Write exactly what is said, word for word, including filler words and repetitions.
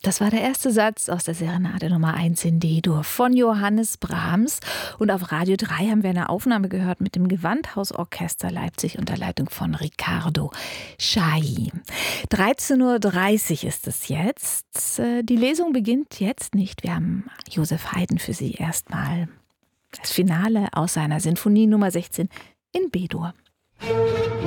Das war der erste Satz aus der Serenade Nummer eins in D-Dur von Johannes Brahms. Und auf Radio drei haben wir eine Aufnahme gehört mit dem Gewandhausorchester Leipzig unter Leitung von Riccardo Chailly. dreizehn Uhr dreißig ist es jetzt. Die Lesung beginnt jetzt nicht. Wir haben Josef Haydn für Sie erstmal. Das Finale aus seiner Sinfonie Nummer sechzehn in B-Dur.